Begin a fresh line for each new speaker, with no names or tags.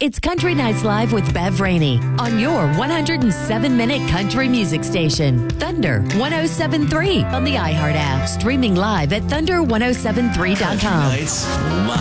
It's Country Nights Live with Bev Rainey on your 107-minute country music station, Thunder 107.3 on the iHeart app. Streaming live at thunder1073.com.
Country Nights Live.